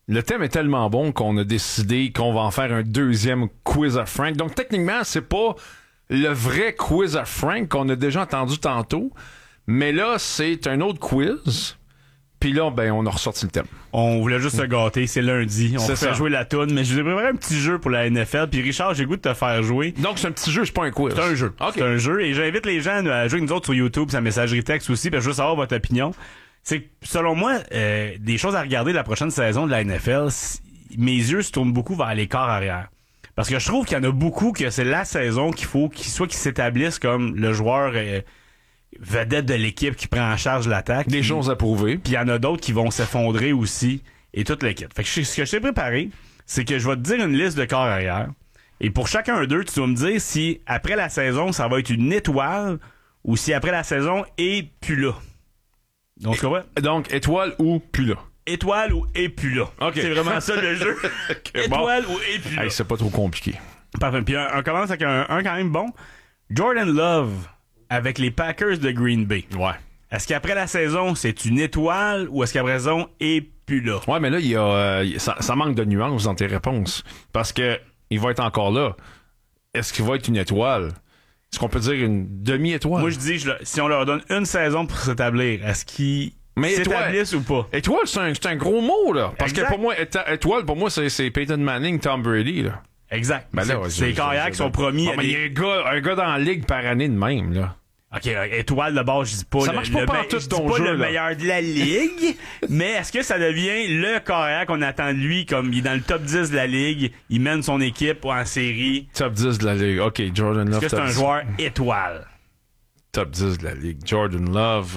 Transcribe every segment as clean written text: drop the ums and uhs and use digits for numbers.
le thème est tellement bon qu'on a décidé qu'on va en faire un deuxième quiz à Frank. Donc, techniquement, c'est pas le vrai quiz à Frank qu'on a déjà entendu tantôt, mais là, c'est un autre quiz. Puis là, ben, on a ressorti le thème. On voulait juste se gâter, c'est lundi. On fait jouer la toune, mais je vous ai préparé un petit jeu pour la NFL. Puis Richard, j'ai le goût de te faire jouer. Donc, c'est un petit jeu, c'est pas un quiz. C'est un jeu. Okay. C'est un jeu. Et j'invite les gens à jouer avec nous autres sur YouTube, sa messagerie texte aussi, parce que je veux savoir votre opinion. C'est que, selon moi, des choses à regarder la prochaine saison de la NFL, mes yeux se tournent beaucoup vers les corps arrière. Parce que je trouve qu'il y en a beaucoup que c'est la saison qu'il faut qu'ils s'établissent comme le joueur vedette de l'équipe qui prend en charge l'attaque. Des choses à prouver. Puis il y en a d'autres qui vont s'effondrer aussi et toute l'équipe. Fait que ce que je t'ai préparé, c'est que je vais te dire une liste de corps arrière. Et pour chacun d'eux, tu vas me dire si après la saison, ça va être une étoile ou si après la saison, et plus là. Donc, donc étoile ou plus là. Étoile ou et plus là. Okay. C'est vraiment ça le jeu. Okay, étoile ou et plus là. Hey, c'est pas trop compliqué. Parfait. Puis on commence avec un quand même bon. Jordan Love avec les Packers de Green Bay. Ouais. Est-ce qu'après la saison, c'est une étoile ou est-ce qu'après la saison, et plus là? Ouais, mais là, il y a ça manque de nuances dans tes réponses. Parce que il va être encore là. Est-ce qu'il va être une étoile? Est-ce qu'on peut dire une demi-étoile? Moi, je dis, si on leur donne une saison pour s'établir, est-ce qu'ils s'établissent ou pas? Étoile, c'est un gros mot, là. Parce exact. que pour moi, étoile, pour moi, c'est Peyton Manning, Tom Brady, là. Exact. Ben là, c'est les carrières qui sont promis. Bon, mais il y a un gars dans la ligue par année de même, là. OK, étoile de base, je dis pas ça marche pas je dis ton pas jeu, le là. meilleur de la ligue, mais est-ce que ça devient le carrière qu'on attend de lui, comme il est dans le top 10 de la ligue, il mène son équipe en série? Top 10 de la ligue. OK, Jordan Love. Est-ce que c'est un joueur étoile? Top 10 de la ligue. Jordan Love,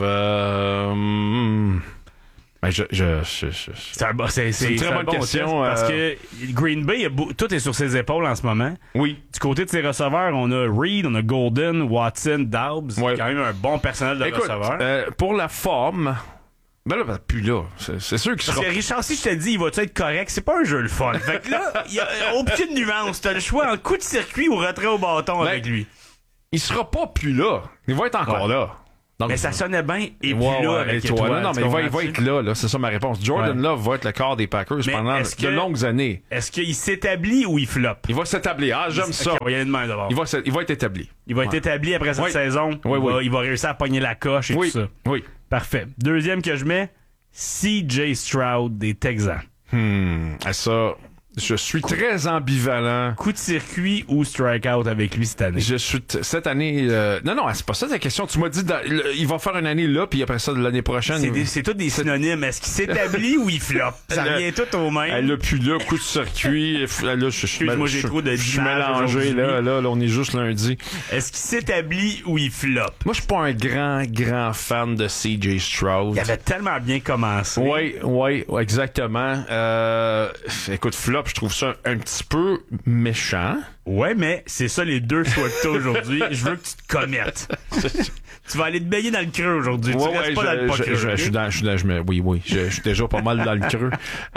ben c'est une très bonne question. Parce que Green Bay, tout est sur ses épaules en ce moment. Oui. Du côté de ses receveurs, on a Reed, on a Golden, Watson, Doubs. Ouais. Quand même un bon personnel de receveurs. Pour la forme, ben là, plus là. C'est sûr qu'il sera... Parce que Richard, si je te dis, il va être correct, c'est pas un jeu le fun. Fait que là, il y a aucune nuance. T'as le choix en coup de circuit ou retrait au bâton avec lui. Il sera pas plus là. Il va être encore là. Donc, mais ça sonnait bien et puis là avec étoile. Non, mais il va être là. C'est ça ma réponse. Jordan Love va être le quart des Packers pendant de longues années. Est-ce qu'il s'établit ou il floppe? Il va s'établir. Ah, j'aime ça. On va y aller demain d'abord. Il va être établi. Il va être établi après cette saison. Il va réussir à pogner la coche et tout ça. Oui. Parfait. Deuxième que je mets, CJ Stroud des Texans. Ça... Je suis très ambivalent. Coup de circuit ou strikeout avec lui cette année? Je suis cette année... Non, c'est pas ça ta question. Tu m'as dit il va faire une année là, puis après ça, l'année prochaine... C'est tout des synonymes. Est-ce qu'il s'établit ou il floppe? Ça revient tout au même. Elle a plus là, coup de circuit. Là, Excuse-moi, j'ai trop de je suis mélangé. Là, on est juste lundi. Est-ce qu'il s'établit ou il floppe? Moi, je suis pas un grand fan de CJ Stroud. Il avait tellement bien commencé. Oui, exactement. Écoute, flop, je trouve ça un petit peu méchant. Ouais, mais c'est ça les deux choix que t'as aujourd'hui. Je veux que tu te commettes. Tu vas aller te baigner dans le creux aujourd'hui. Tu restes pas dans le pas creux. Je suis déjà pas mal dans le creux.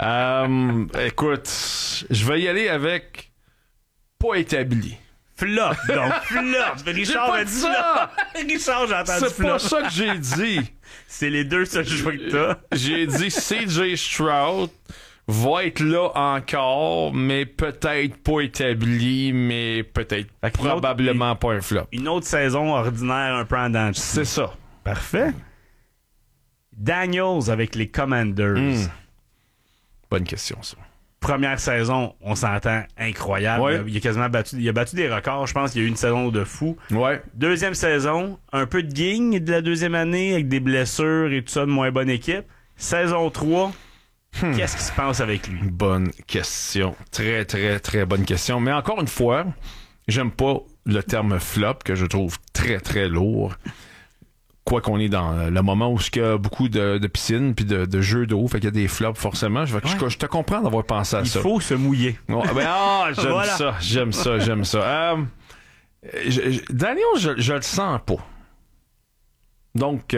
Écoute, je vais y aller avec pas établi. Flop, donc flop. Richard a dit ça. Richard, j'ai entendu flop. C'est pas ça que j'ai dit. C'est les deux seuls choix que t'as. J'ai dit CJ Stroud va être là encore, mais peut-être pas établi, mais peut-être probablement pas un flop. Une autre saison ordinaire un peu en dents. C'est ça. Parfait. Daniels avec les Commanders. Bonne question, ça. Première saison, on s'entend incroyable. Ouais. Il a battu des records. Je pense qu'il y a eu une saison de fou. Ouais. Deuxième saison, un peu de guigne de la deuxième année avec des blessures et tout ça, de moins bonne équipe. Saison 3, qu'est-ce qui se passe avec lui? Bonne question. Très, très, très bonne question. Mais encore une fois, j'aime pas le terme flop que je trouve très, très lourd. Quoi qu'on est dans le moment où il y a beaucoup de piscines puis de jeux d'eau, fait qu'il y a des flops forcément. Je te comprends d'avoir pensé à ça. Il faut se mouiller. J'aime ça. Daniel, je le sens pas. Donc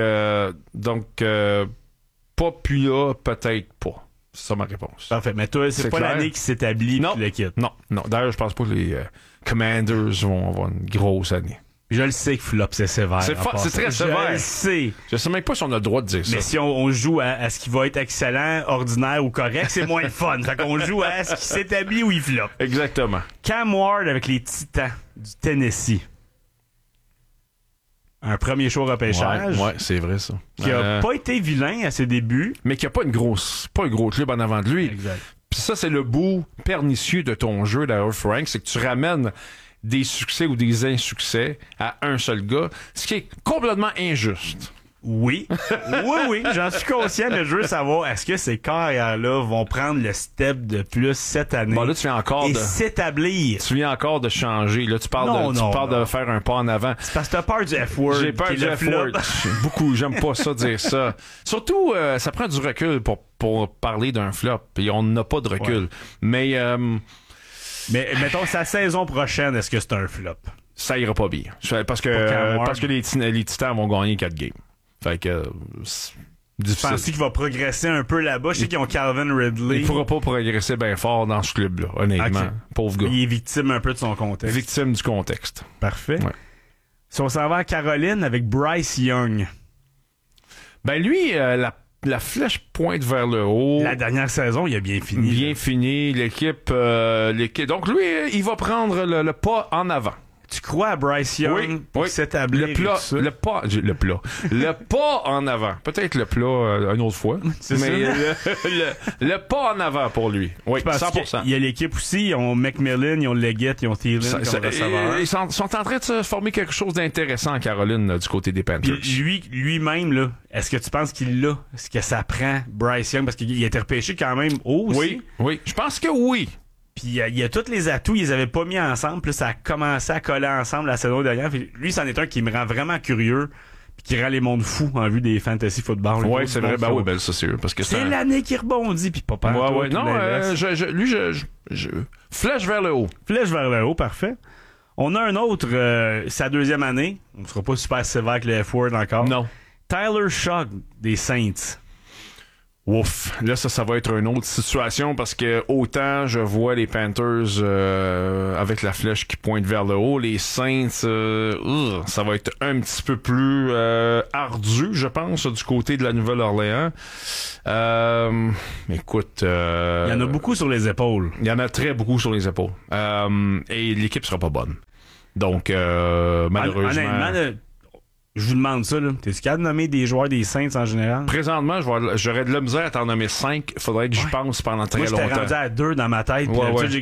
pas puis là, peut-être pas. C'est ça ma réponse. Parfait. Mais toi, c'est pas clair? l'année qui s'établit puis le quitte. Non. D'ailleurs, je pense pas que les Commanders vont avoir une grosse année. Je le sais que flop, c'est sévère. C'est très sévère. Je le sais. Je sais même pas si on a le droit de dire ça. Mais si on joue à ce qui va être excellent, ordinaire ou correct, c'est moins le fun. Fait qu'on joue à ce qui s'établit ou il flop. Exactement. Cam Ward avec les Titans du Tennessee. Un premier show repêchage. Ouais, c'est vrai ça. Qui a pas été vilain à ses débuts. Mais qui a pas un gros club en avant de lui. Exact. Puis ça, c'est le bout pernicieux de ton jeu, d'ailleurs, Frank, c'est que tu ramènes des succès ou des insuccès à un seul gars, ce qui est complètement injuste. Oui, oui, j'en suis conscient, mais je veux savoir, est-ce que ces carrières-là vont prendre le step de plus cette année Bon, là, tu viens encore s'établir? Tu viens encore de changer. Là, tu parles de faire un pas en avant. C'est parce que t'as peur du F-word. J'ai peur du F-word. Beaucoup, j'aime pas ça dire ça. Surtout, ça prend du recul pour parler d'un flop. Et on n'a pas de recul. Ouais. Mais mettons, sa saison prochaine, est-ce que c'est un flop? Ça ira pas bien. Parce que les Titans vont gagner 4 games. Fait que je pense qu'il va progresser un peu là-bas. Je sais qu'ils ont Calvin Ridley. Il pourra pas progresser bien fort dans ce club-là, honnêtement. Okay. Pauvre gars. Il est victime un peu de son contexte. Victime du contexte. Parfait. Ouais. Si on s'en va à Caroline avec Bryce Young. Ben lui, la flèche pointe vers le haut. La dernière saison, il a bien fini. Bien fini. L'équipe. Donc lui, il va prendre le pas en avant. Tu crois à Bryce Young pour s'établir le pas en avant. Peut-être le plat une autre fois. Mais le pas en avant pour lui. Oui, 100%. Il y a l'équipe aussi. Ils ont McMillan, ils ont Leggett, ils ont Thielen comme receveur. Ils sont en train de se former quelque chose d'intéressant en Caroline là, du côté des Panthers. Puis lui-même, là, est-ce que tu penses qu'il l'a? Est-ce que ça prend Bryce Young? Parce qu'il a été repêché quand même haut aussi. Oui. Je pense que oui. Puis il y a tous les atouts, ils les avaient pas mis ensemble, puis ça a commencé à coller ensemble la saison dernière. Puis lui, c'en est un qui me rend vraiment curieux, puis qui rend les mondes fous en vue des fantasy football. Oui, c'est vrai. Ça c'est sûr. Parce que c'est l'année qui rebondit, puis pas peur. Ouais. Non, je flèche vers le haut. Flèche vers le haut, parfait. On a un autre, sa deuxième année. On ne sera pas super sévère avec le F-word encore. Non. Tyler Shough des Saints. Ouf, là ça va être une autre situation parce que autant je vois les Panthers avec la flèche qui pointe vers le haut, les Saints ça va être un petit peu plus ardu, je pense, du côté de la Nouvelle-Orléans. Écoute, il y en a beaucoup sur les épaules. Il y en a très beaucoup sur les épaules. Et l'équipe sera pas bonne. Donc malheureusement. Honnêtement, je vous demande ça, là. T'es-tu capable de nommer des joueurs des Saints en général? Présentement, j'aurais de la misère à t'en nommer 5. Faudrait que j'y pense pendant très longtemps. Moi, j'étais rendu à 2 dans ma tête.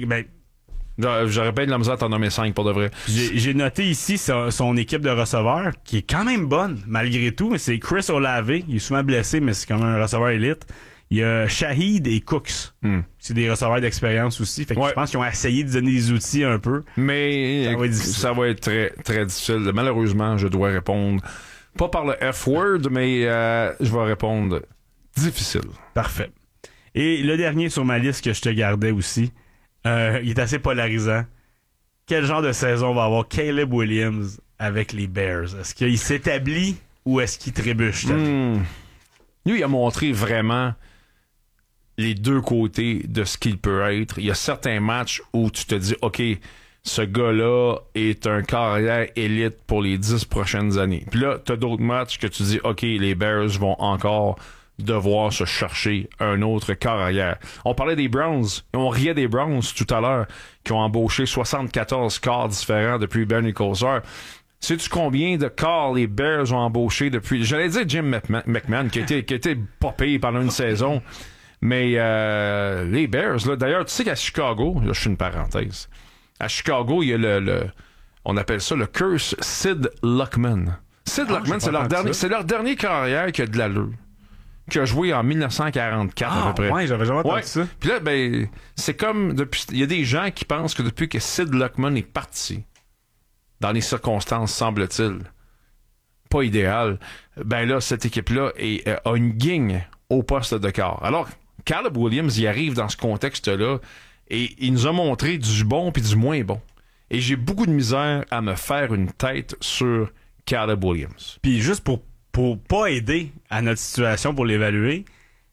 J'aurais bien de la misère à t'en nommer 5 pour de vrai. J'ai noté ici son équipe de receveurs, qui est quand même bonne, malgré tout. C'est Chris Olave. Il est souvent blessé, mais c'est quand même un receveur élite. Il y a Shahid et Cooks. C'est des receveurs d'expérience aussi. Fait que je pense qu'ils ont essayé de donner des outils un peu. Mais ça va être très, très difficile. Malheureusement, je dois répondre pas par le F-word, mais je vais répondre difficile. Parfait. Et le dernier sur ma liste que je te gardais aussi, il est assez polarisant. Quel genre de saison va avoir Caleb Williams avec les Bears? Est-ce qu'il s'établit ou est-ce qu'il trébuche? Lui, il a montré vraiment les deux côtés de ce qu'il peut être. Il y a certains matchs où tu te dis, OK, ce gars-là est un carrière élite pour les 10 prochaines années. Puis là, tu as d'autres matchs que tu dis, OK, les Bears vont encore devoir se chercher un autre carrière. On parlait des Browns. On riait des Browns tout à l'heure, qui ont embauché 74 corps différents depuis Bernie Kosar. Sais-tu combien de corps les Bears ont embauché depuis... J'allais dire Jim McMahon, qui était pas payé pendant une saison. Mais les Bears, là, d'ailleurs, tu sais qu'à Chicago, là, je fais une parenthèse. À Chicago, il y a on appelle ça le curse Sid Luckman. Sid Luckman, c'est leur dernier carrière qui a de l'allure. Qui a joué en 1944 à peu près. Ouais, j'avais jamais entendu ça. Puis là, ben, c'est comme il y a des gens qui pensent que depuis que Sid Luckman est parti, dans les circonstances, semble-t-il, pas idéales, ben là, cette équipe-là a une guigne au poste de quart. Alors, Caleb Williams, il arrive dans ce contexte-là et il nous a montré du bon puis du moins bon. Et j'ai beaucoup de misère à me faire une tête sur Caleb Williams. Puis juste pour pas aider à notre situation pour l'évaluer,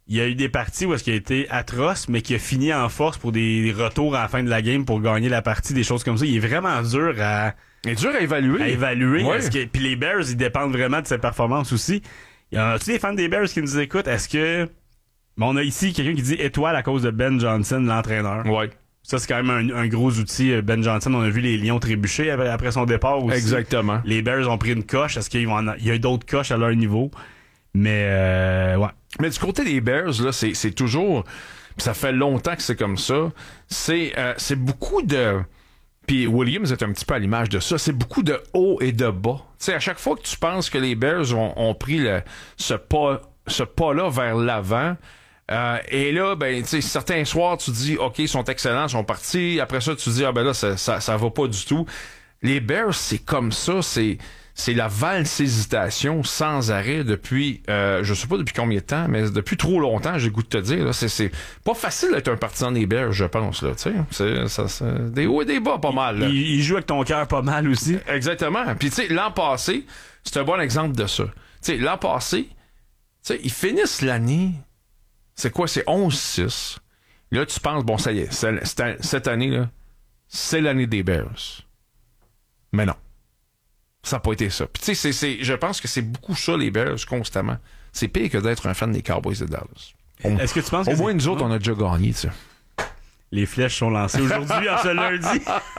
il y a eu des parties où est-ce qu'il a été atroce, mais qui a fini en force pour des retours à la fin de la game pour gagner la partie, des choses comme ça. Il est vraiment dur Il est dur à évaluer. Ouais. Puis les Bears, ils dépendent vraiment de ses performances aussi. Y en a-tu des fans des Bears qui nous écoutent? Est-ce que... on a ici quelqu'un qui dit étoile à cause de Ben Johnson, l'entraîneur. Ouais. Ça, c'est quand même un gros outil. Ben Johnson, on a vu les Lions trébucher après son départ aussi. Exactement. Les Bears ont pris une coche. Est-ce qu'il y a d'autres coches à leur niveau? Mais, ouais. Mais du côté des Bears, là, c'est toujours... Ça fait longtemps que c'est comme ça. C'est beaucoup de... Puis Williams est un petit peu à l'image de ça. C'est beaucoup de haut et de bas. Tu sais, à chaque fois que tu penses que les Bears ont pris ce pas-là vers l'avant... et là, ben, tu sais, certains soirs, tu dis, OK, ils sont excellents, ils sont partis. Après ça, tu dis, ah ben là, ça va pas du tout. Les Bears, c'est comme ça, c'est la valse hésitation sans arrêt depuis, je sais pas depuis combien de temps, mais depuis trop longtemps, j'ai le goût de te dire. Là, c'est pas facile d'être un partisan des Bears, je pense. Là, tu sais, c'est des hauts et des bas, pas mal. Il joue avec ton cœur pas mal aussi. Exactement. Puis tu sais, l'an passé, c'est un bon exemple de ça. Tu sais, l'an passé, tu sais, ils finissent l'année. C'est quoi? C'est 11-6. Là, tu penses, bon, ça y est, cette année, là, c'est l'année des Bears. Mais non. Ça n'a pas été ça. Puis, tu sais, je pense que c'est beaucoup ça, les Bears, constamment. C'est pire que d'être un fan des Cowboys de Dallas. Est-ce que tu penses au moins, nous autres, on a déjà gagné, tu sais. Les flèches sont lancées aujourd'hui, en ce lundi.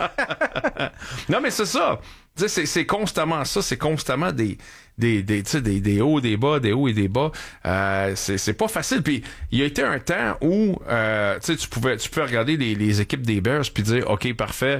Non, mais c'est ça. Tu sais, c'est constamment ça. C'est constamment des hauts, des bas, des hauts et des bas. C'est pas facile. Puis il y a été un temps où tu pouvais regarder les équipes des Bears puis dire OK, parfait.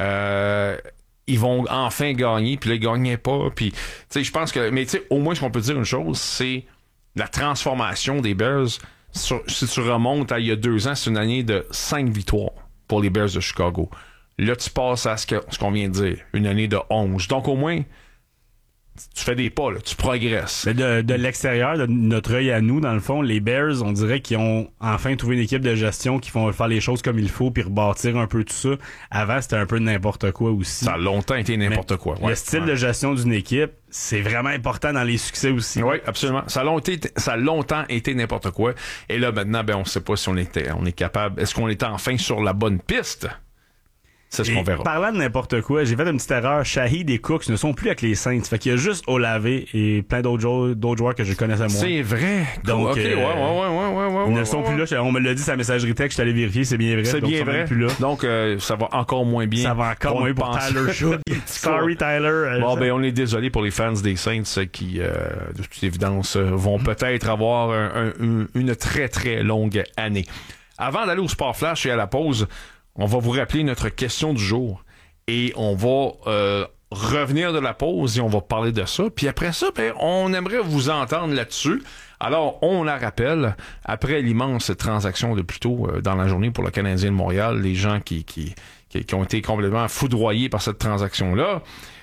Ils vont enfin gagner, puis là, ils gagnaient pas. Puis, tu sais, je pense que... Mais, tu sais, au moins, ce qu'on peut dire une chose, c'est la transformation des Bears. Si tu remontes à il y a 2 ans, c'est une année de 5 victoires pour les Bears de Chicago. Là, tu passes à ce qu'on vient de dire, une année de 11. Donc, au moins, tu fais des pas, là, tu progresses. Mais de l'extérieur, de notre œil à nous, dans le fond, les Bears, on dirait qu'ils ont enfin trouvé une équipe de gestion qui font faire les choses comme il faut puis rebâtir un peu tout ça. Avant, c'était un peu n'importe quoi aussi. Ça a longtemps été n'importe quoi. Ouais, le style de gestion d'une équipe, c'est vraiment important dans les succès aussi. Oui, absolument. Ça a longtemps été n'importe quoi. Et là, maintenant, ben, on sait pas si on est capable. Est-ce qu'on est enfin sur la bonne piste? C'est ce qu'on verra. Parlant de n'importe quoi, j'ai fait une petite erreur. Shahid et Cooks ne sont plus avec les Saints. Fait qu'il y a juste Olave et plein d'autres joueurs que je connaissais moins. C'est vrai. Donc, OK, ouais. Ils ne sont plus là. On me l'a dit sa messagerie texte, je suis allé vérifier, c'est bien vrai. C'est bien vrai. Plus là. Donc, ça va encore moins bien. Ça va encore moins pour Tyler Shough. Sorry, Tyler. Bon, ben, on est désolé pour les fans des Saints qui, de toute évidence, vont peut-être avoir une très, très longue année. Avant d'aller au Sport Flash et à la pause, on va vous rappeler notre question du jour et on va revenir de la pause et on va parler de ça. Puis après ça, ben, on aimerait vous entendre là-dessus. Alors, on la rappelle, après l'immense transaction de plus tôt dans la journée pour le Canadien de Montréal, les gens qui ont été complètement foudroyés par cette transaction-là.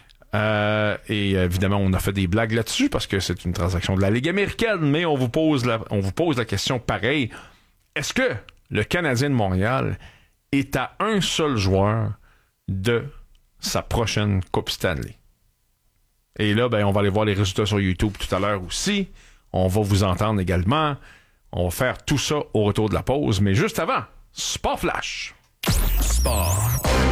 Et évidemment, on a fait des blagues là-dessus parce que c'est une transaction de la Ligue américaine, mais on vous pose la question pareil. Est-ce que le Canadien de Montréal est à un seul joueur de sa prochaine Coupe Stanley? Et là, ben, on va aller voir les résultats sur YouTube tout à l'heure aussi. On va vous entendre également. On va faire tout ça au retour de la pause. Mais juste avant, Sport Flash. Sport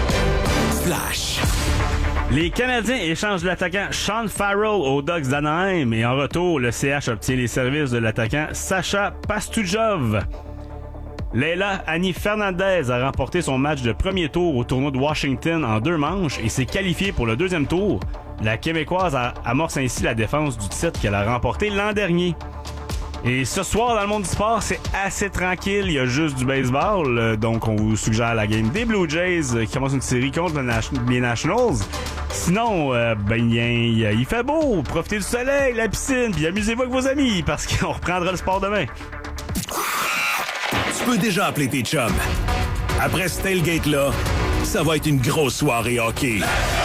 Flash. Les Canadiens échangent l'attaquant Sean Farrell aux Ducks d'Anaheim et en retour, le CH obtient les services de l'attaquant Sacha Pastujov. Leila Annie Fernandez a remporté son match de premier tour au tournoi de Washington en 2 manches et s'est qualifiée pour le 2e tour. La Québécoise amorce ainsi la défense du titre qu'elle a remporté l'an dernier. Et ce soir, dans le monde du sport, c'est assez tranquille. Il y a juste du baseball. Donc, on vous suggère la game des Blue Jays qui commence une série contre les Nationals. Sinon, il fait beau. Profitez du soleil, la piscine, puis amusez-vous avec vos amis parce qu'on reprendra le sport demain. Tu peux déjà appeler tes chums. Après ce tailgate-là, ça va être une grosse soirée hockey.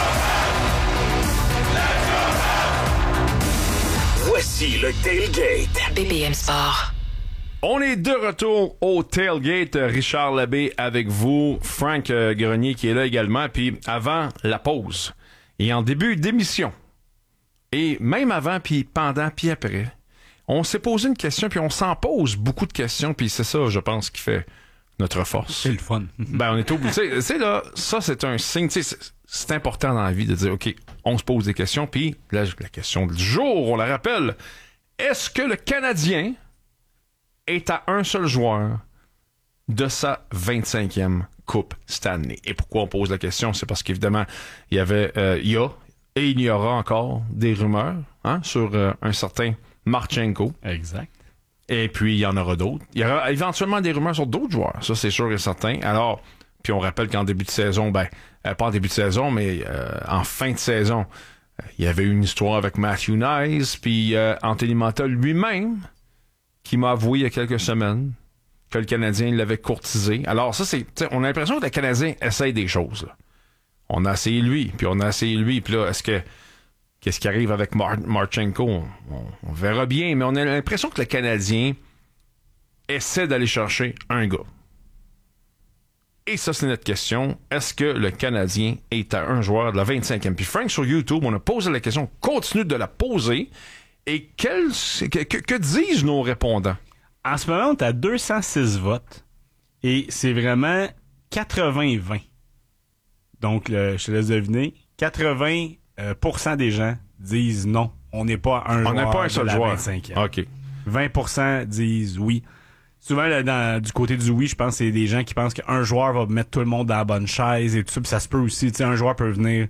Voici le tailgate. BPM Sport. On est de retour au tailgate. Richard Labbé avec vous. Frank Grenier qui est là également. Puis avant la pause et en début d'émission, et même avant, puis pendant, puis après, on s'est posé une question, puis on s'en pose beaucoup de questions, puis c'est ça, je pense, qui fait notre force. C'est le fun. Ben, on est obligé. Tu sais, là, ça, c'est un signe. Tu sais, c'est important dans la vie de dire, OK, on se pose des questions, puis la question du jour, on la rappelle. Est-ce que le Canadien est à un seul joueur de sa 25e Coupe Stanley? Et pourquoi on pose la question? C'est parce qu'évidemment, il y a et il y aura encore des rumeurs sur un certain Marchenko. Exact. Et puis, il y en aura d'autres. Il y aura éventuellement des rumeurs sur d'autres joueurs. Ça, c'est sûr et certain. Alors, puis on rappelle qu'en début de saison, pas en début de saison, mais en fin de saison, il y avait eu une histoire avec Matthew Nice, puis Anthony Mantha lui-même, qui m'a avoué il y a quelques semaines que le Canadien l'avait courtisé. Alors, ça, on a l'impression que le Canadien essaye des choses, là. On a essayé lui, puis on a essayé lui, puis là, qu'est-ce qui arrive avec Marchenko? On verra bien, mais on a l'impression que le Canadien essaie d'aller chercher un gars. Et ça, c'est notre question. Est-ce que le Canadien est à un joueur de la 25e? Puis Frank, sur YouTube, on a posé la question, continue de la poser. Et que disent nos répondants? En ce moment, on est à 206 votes. Et c'est vraiment 80-20. Donc, je te laisse deviner. 80% des gens disent non. On n'est pas un joueur. On n'est pas un seul joueur. 25e. OK. 20% disent oui. Souvent, là, du côté du oui, je pense que c'est des gens qui pensent qu'un joueur va mettre tout le monde dans la bonne chaise et tout ça. Puis ça se peut aussi. Tu sais, un joueur peut venir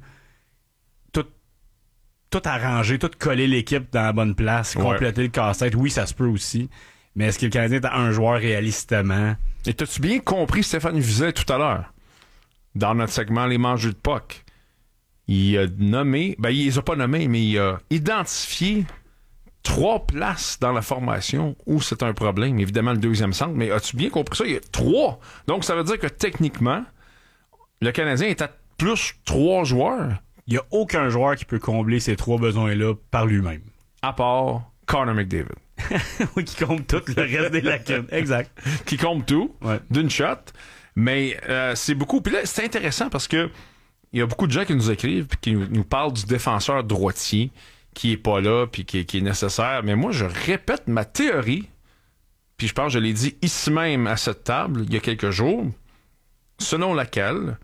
tout arranger, tout coller l'équipe dans la bonne place, compléter le casse-tête. Oui, ça se peut aussi. Mais est-ce que le Canadien est un joueur réalistement? Et t'as-tu bien compris Stéphane Vizet tout à l'heure? Dans notre segment Les Mangeux de Puck. Il a nommé, il les a pas nommés, mais il a identifié 3 places dans la formation où c'est un problème. Évidemment, le deuxième centre, mais as-tu bien compris ça? Il y a 3. Donc, ça veut dire que techniquement, le Canadien est à plus 3 joueurs. Il n'y a aucun joueur qui peut combler ces 3 besoins-là par lui-même. À part Connor McDavid. Oui, qui comble tout le reste des lacunes. Exact. Qui comble tout, d'une shot. Mais c'est beaucoup. Puis là, c'est intéressant parce que il y a beaucoup de gens qui nous écrivent et qui nous parlent du défenseur droitier qui est pas là puis qui est nécessaire. Mais moi, je répète ma théorie, puis je pense que je l'ai dit ici même à cette table il y a quelques jours, selon laquelle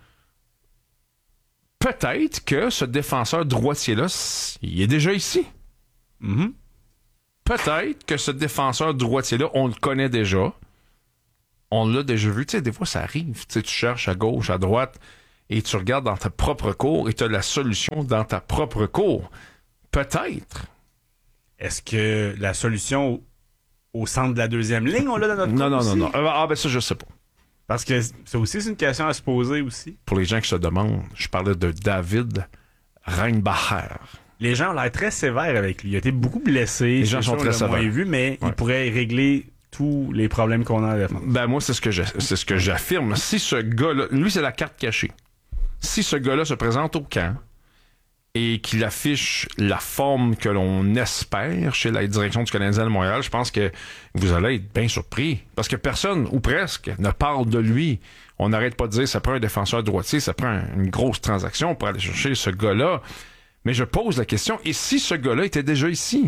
peut-être que ce défenseur droitier-là, il est déjà ici. Mm-hmm. Peut-être que ce défenseur droitier-là, on le connaît déjà. On l'a déjà vu. Tu sais, des fois, ça arrive. Tu sais, tu cherches à gauche, à droite, et tu regardes dans ta propre cour, et tu as la solution dans ta propre cour. Peut-être. Est-ce que la solution au centre de la deuxième ligne, on l'a dans notre cour? Non. Ça, je sais pas. Parce que ça aussi, c'est une question à se poser aussi. Pour les gens qui se demandent, je parlais de David Reinbacher. Les gens ont l'air très sévères avec lui. Il a été beaucoup blessé. Les gens sont très sévères. Vu, mais il pourrait régler tous les problèmes qu'on a à la défense. Moi, c'est ce que j'affirme. Si ce gars-là, lui, c'est la carte cachée. Si ce gars-là se présente au camp et qu'il affiche la forme que l'on espère chez la direction du Canadien de Montréal, je pense que vous allez être bien surpris. Parce que personne, ou presque, ne parle de lui. On n'arrête pas de dire ça prend un défenseur droitier, ça prend une grosse transaction pour aller chercher ce gars-là. Mais je pose la question, et si ce gars-là était déjà ici?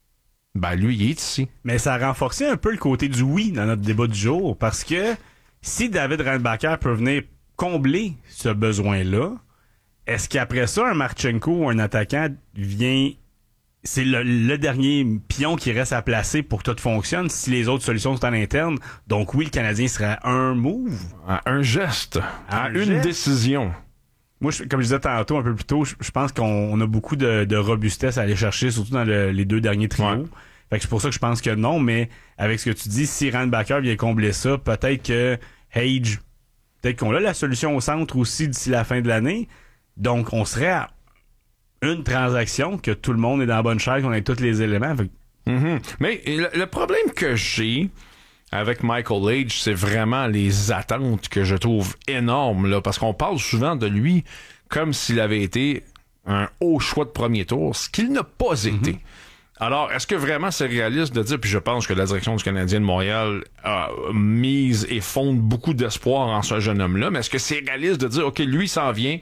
Lui, il est ici. Mais ça a renforcé un peu le côté du oui dans notre débat du jour, parce que si David Reinbacher peut venir combler ce besoin-là, est-ce qu'après ça, un Marchenko ou un attaquant vient... C'est le dernier pion qui reste à placer pour que tout fonctionne si les autres solutions sont à l'interne. Donc oui, le Canadien serait à un move. À un geste. À une décision. Moi, comme je disais tantôt, un peu plus tôt, je pense qu'on a beaucoup de robustesse à aller chercher, surtout dans les 2 derniers trios. Ouais. Fait que c'est pour ça que je pense que non, mais avec ce que tu dis, si Reinbacher vient combler ça, peut-être que Hage, peut-être qu'on a la solution au centre aussi d'ici la fin de l'année. Donc, on serait à une transaction que tout le monde est dans la bonne chaise, qu'on ait tous les éléments. Mais le problème que j'ai avec Michael Hage, c'est vraiment les attentes que je trouve énormes, là, parce qu'on parle souvent de lui comme s'il avait été un haut choix de premier tour, ce qu'il n'a pas été. Alors, est-ce que vraiment c'est réaliste de dire, puis je pense que la direction du Canadien de Montréal a mise et fonde beaucoup d'espoir en ce jeune homme-là, mais est-ce que c'est réaliste de dire, OK, lui s'en vient,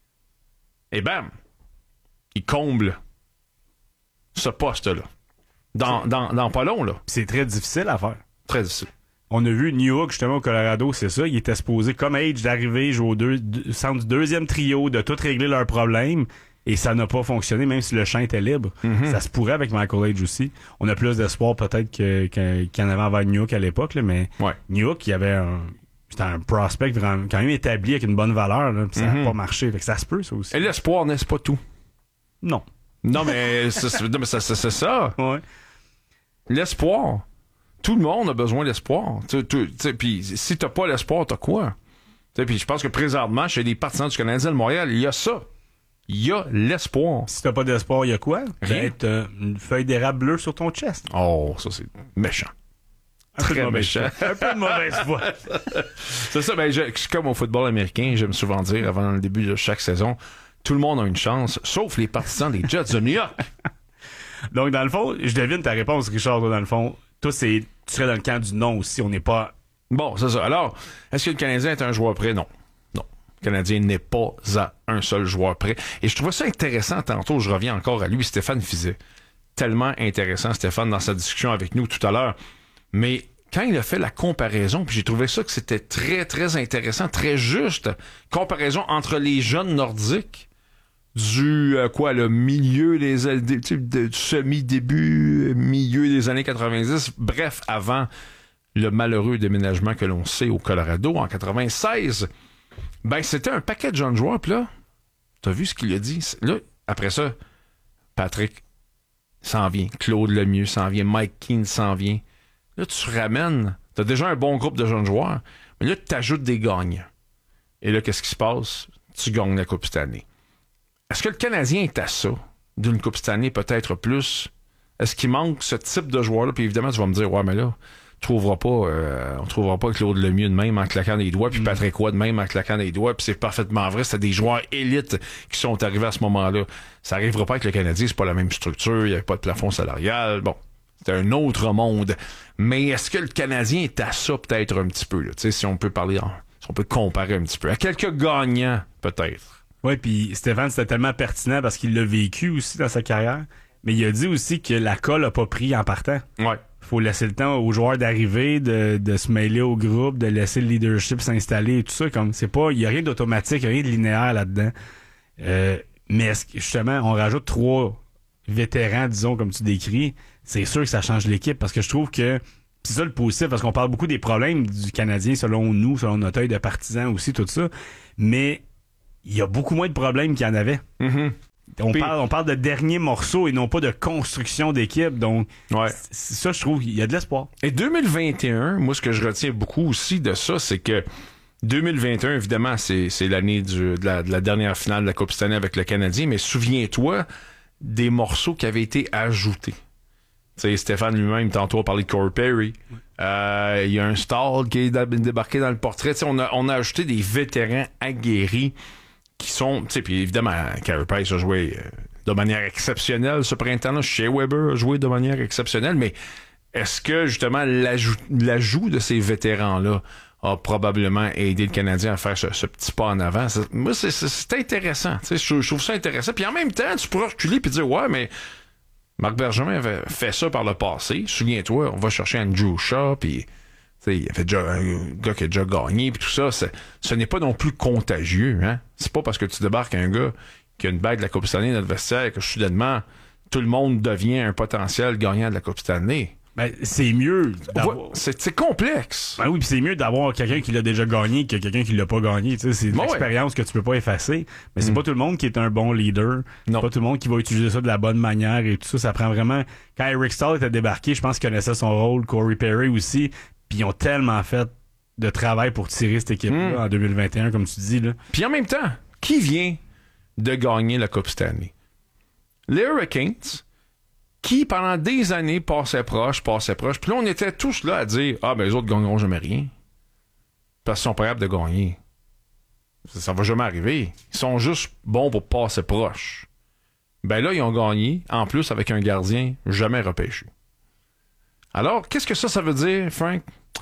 et bam, il comble ce poste-là? Dans pas long, là. C'est très difficile à faire. Très difficile. On a vu New York, justement, au Colorado, c'est ça. Ils étaient supposés, comme Age, d'arriver, jouer au centre du deuxième trio, de tout régler leurs problèmes. Et ça n'a pas fonctionné, même si le champ était libre. Ça se pourrait avec Michael Age aussi. On a plus d'espoir peut-être qu'il y en avait envers New York à l'époque, là, mais New York, il y avait c'était un prospect vraiment, quand même établi avec une bonne valeur, là, puis ça n'a pas marché. Fait que ça se peut, ça aussi. Et l'espoir n'est-ce pas tout? Non. Non, mais c'est ça. Ouais. L'espoir. Tout le monde a besoin d'espoir. Puis si t'as pas l'espoir, t'as quoi? Puis je pense que présentement, chez les partisans du Canadien de Montréal, il y a ça. Il y a l'espoir. Si t'as pas d'espoir, il y a quoi? Rien. T'as une feuille d'érable bleue sur ton chest. Oh, ça c'est méchant. Très méchant. Un peu de mauvaise foi. C'est ça, comme au football américain, j'aime souvent dire avant le début de chaque saison, tout le monde a une chance, sauf les partisans des Jets de New York. Donc, dans le fond, je devine ta réponse, Richard, dans le fond. Toi, tu serais dans le camp du non aussi. On n'est pas... Bon, c'est ça. Alors, est-ce que le Canadien est un joueur prêt? Non. Le Canadien n'est pas à un seul joueur prêt. Et je trouvais ça intéressant tantôt, je reviens encore à lui, Stéphane Fiset. Tellement intéressant, Stéphane, dans sa discussion avec nous tout à l'heure. Mais quand il a fait la comparaison, puis j'ai trouvé ça que c'était très, très intéressant, très juste, comparaison entre les jeunes nordiques du le milieu du semi-début, milieu des années 90, bref, avant le malheureux déménagement que l'on sait au Colorado en 96. C'était un paquet de jeunes joueurs, puis là, t'as vu ce qu'il a dit? Là, après ça, Patrick s'en vient, Claude Lemieux s'en vient, Mike Keane s'en vient. Là, tu ramènes, t'as déjà un bon groupe de jeunes joueurs, mais là, tu t'ajoutes des gagnants. Et là, qu'est-ce qui se passe? Tu gagnes la Coupe Stanley. Est-ce que le Canadien est à ça, d'une Coupe Stanley, peut-être plus? Est-ce qu'il manque ce type de joueur-là? Puis évidemment, tu vas me dire, ouais, mais là, on trouvera pas Claude Lemieux de même en claquant des doigts, puis Patrick Roy de même en claquant des doigts, puis c'est parfaitement vrai, c'est des joueurs élites qui sont arrivés à ce moment-là. Ça arrivera pas avec le Canadien, c'est pas la même structure, il y avait pas de plafond salarial, bon, c'est un autre monde. Mais est-ce que le Canadien est à ça peut-être un petit peu, là? Tu sais, si on peut comparer un petit peu. À quelques gagnants, peut-être. Oui, puis Stéphane, c'était tellement pertinent parce qu'il l'a vécu aussi dans sa carrière, mais il a dit aussi que la colle a pas pris en partant. Ouais. Faut laisser le temps aux joueurs d'arriver, de se mêler au groupe, de laisser le leadership s'installer et tout ça. Comme c'est pas, il y a rien d'automatique, il y a rien de linéaire là-dedans. Mais est-ce que justement, on rajoute 3 vétérans, disons comme tu décris, c'est sûr que ça change l'équipe parce que je trouve que c'est ça le positif parce qu'on parle beaucoup des problèmes du Canadien selon nous, selon notre œil de partisans aussi, tout ça. Mais il y a beaucoup moins de problèmes qu'il y en avait. Mm-hmm. On parle de dernier morceau et non pas de construction d'équipe. Donc, ça, je trouve, il y a de l'espoir. Et 2021, moi, ce que je retiens beaucoup aussi de ça, c'est que 2021, évidemment, c'est l'année de la dernière finale de la Coupe Stanley avec le Canadien, mais souviens-toi des morceaux qui avaient été ajoutés. Tu sais, Stéphane lui-même, tantôt, a parlé de Corey Perry. Il y a un Stahl qui est débarqué dans le portrait. Tu sais, on a ajouté des vétérans aguerris qui sont, tu sais, puis évidemment, Carey Price a joué de manière exceptionnelle ce printemps-là. Shea Weber a joué de manière exceptionnelle, mais est-ce que, justement, l'ajout de ces vétérans-là a probablement aidé le Canadien à faire ce petit pas en avant? Moi, c'est intéressant. Tu sais, je trouve ça intéressant. Puis en même temps, tu pourras reculer puis dire, ouais, mais Marc Bergevin avait fait ça par le passé. Souviens-toi, on va chercher Andrew Shaw, puis il y avait déjà un gars qui a déjà gagné, puis tout ça. Ce n'est pas non plus contagieux. Hein? C'est pas parce que tu débarques un gars qui a une bague de la Coupe Stanley dans le vestiaire que soudainement, tout le monde devient un potentiel gagnant de la Coupe Stanley. Ben, c'est mieux d'avoir... C'est complexe. Ben oui, puis c'est mieux d'avoir quelqu'un qui l'a déjà gagné que quelqu'un qui l'a pas gagné. Tu sais, c'est une expérience que tu peux pas effacer. Mais c'est pas tout le monde qui est un bon leader. Non. C'est pas tout le monde qui va utiliser ça de la bonne manière et tout ça. Ça prend vraiment... Quand Eric Stahl était débarqué, je pense qu'il connaissait son rôle. Corey Perry aussi. Puis ils ont tellement fait de travail pour tirer cette équipe-là en 2021, comme tu dis. Là. Puis en même temps, qui vient de gagner la Coupe Stanley? Les Hurricanes, qui pendant des années passaient proche. Puis là, on était tous là à dire, ah, ben les autres gagneront jamais rien. Parce qu'ils sont pas capables de gagner. Ça va jamais arriver. Ils sont juste bons pour passer proche. Ben là, ils ont gagné, en plus avec un gardien jamais repêché. Alors, qu'est-ce que ça veut dire, Frank?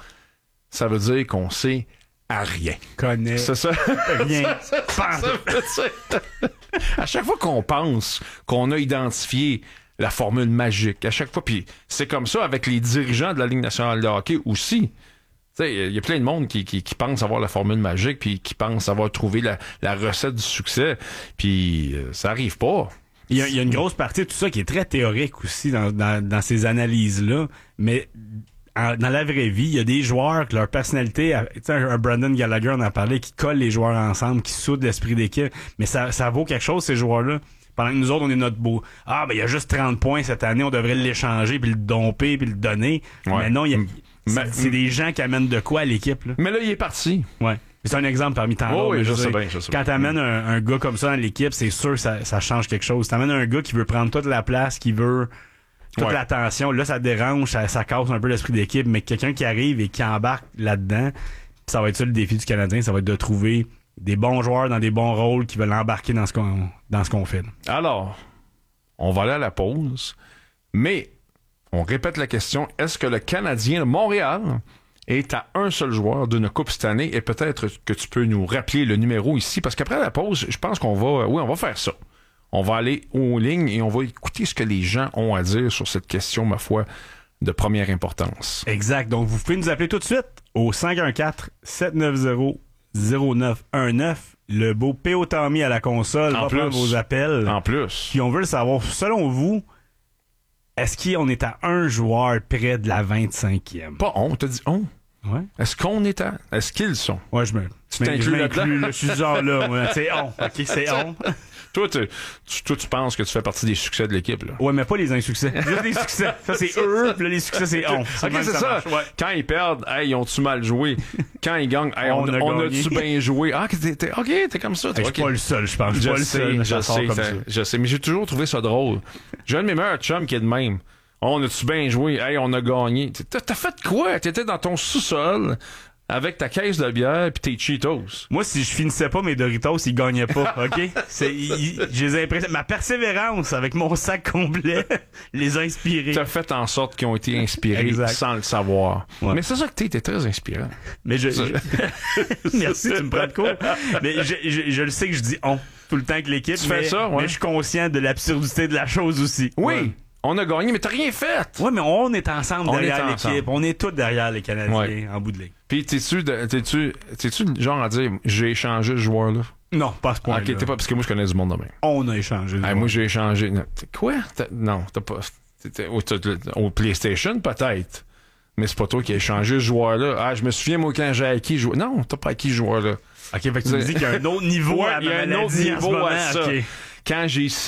Ça veut dire qu'on sait à rien. Connaît. C'est ça. Rien. À chaque fois qu'on pense qu'on a identifié la formule magique. À chaque fois, puis c'est comme ça avec les dirigeants de la Ligue nationale de hockey aussi. Il y a plein de monde qui pense avoir la formule magique, puis qui pense avoir trouvé la recette du succès, puis ça arrive pas. Il y a une grosse partie de tout ça qui est très théorique aussi dans ces analyses-là, mais dans la vraie vie, il y a des joueurs que leur personnalité, un Brendan Gallagher en a parlé, qui colle les joueurs ensemble, qui soudent l'esprit d'équipe, mais ça vaut quelque chose, ces joueurs-là. Pendant que nous autres, on est notre beau. Ah, ben il y a juste 30 points cette année, on devrait l'échanger, puis le domper, puis le donner. Ouais. Mais non, c'est des gens qui amènent de quoi à l'équipe. Là. Mais là, il est parti. Ouais. C'est un exemple parmi tant d'autres. Oui, je sais bien. Quand t'amènes un gars comme ça dans l'équipe, c'est sûr que ça change quelque chose. T'amènes un gars qui veut prendre toute la place, qui veut toute l'attention. Là, ça dérange, ça casse un peu l'esprit d'équipe. Mais quelqu'un qui arrive et qui embarque là-dedans, ça va être ça le défi du Canadien, ça va être de trouver des bons joueurs dans des bons rôles qui veulent embarquer dans ce qu'on fait. Alors, on va aller à la pause, mais on répète la question, est-ce que le Canadien de Montréal est à un seul joueur d'une coupe cette année? Et peut-être que tu peux nous rappeler le numéro ici, parce qu'après la pause, je pense qu'on va faire ça. On va aller aux lignes et on va écouter ce que les gens ont à dire sur cette question, ma foi, de première importance. Exact. Donc, vous pouvez nous appeler tout de suite au 514-790-0919. Le beau P.O. Tommy à la console va prendre vos appels. En plus. Puis on veut le savoir. Selon vous, est-ce qu'on est à un joueur près de la 25e? Pas on, t'as dit on. Ouais. Est-ce qu'on est à... Est-ce qu'ils sont? Ouais, tu t'inclus là-dedans? Je suis genre là. Ouais. C'est on. OK, c'est on. Toi, tu penses que tu fais partie des succès de l'équipe, là. Ouais, mais pas les insuccès. Juste les succès. Ça, c'est eux, puis là, les succès, c'est on. OK, c'est ça. Ouais. Quand ils perdent, ils ont-tu mal joué? Quand ils gagnent, on a-tu bien joué? Ah, t'es comme ça. Je suis pas le seul, je pense. Je sais, mais j'ai toujours trouvé ça drôle. J'ai un de mes meilleurs chums qui est de même. On a-tu bien joué? On a gagné. T'as fait quoi? T'étais dans ton sous-sol avec ta caisse de bière pis tes Cheetos. Moi, si je finissais pas mes Doritos, ils gagnaient pas, OK? Ma persévérance avec mon sac complet les a inspirés. T'as fait en sorte qu'ils ont été inspirés sans le savoir. Ouais. Mais c'est ça que t'es très inspirant. Mais Merci, tu me prends de court. Mais je le sais que je dis on tout le temps avec l'équipe. Mais je suis conscient de l'absurdité de la chose aussi. Oui. Ouais. On a gagné, mais t'as rien fait. Oui, mais on est ensemble derrière l'équipe. On est tous derrière les Canadiens en bout de ligne. Puis t'es-tu le genre à dire j'ai échangé ce joueur-là? Non, pas à ce point-là. OK, t'es pas parce que moi je connais du monde de même. On a échangé. Moi j'ai échangé. Quoi? Non, t'as pas. Au PlayStation peut-être. Mais c'est pas toi qui as échangé ce joueur-là. Ah, je me souviens moi quand j'ai acquis ce joueur. Non, t'as pas acquis ce joueur-là. OK, fait que tu me dis qu'il y a un autre niveau à ma maladie en ce moment. Quand j'ai